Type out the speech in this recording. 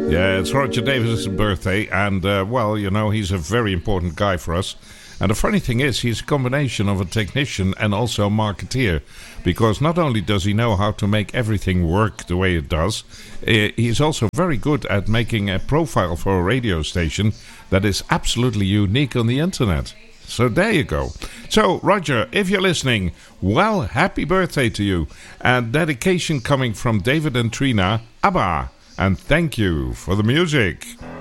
Yeah, it's Roger Davis' birthday, and, well, you know, he's a very important guy for us. And the funny thing is, he's a combination of a technician and also a marketeer. Because not only does he know how to make everything work the way it does, he's also very good at making a profile for a radio station that is absolutely unique on the internet. So there you go. So, Roger, if you're listening, well, happy birthday to you. And dedication coming from David and Trina, ABBA. And thank you for the music.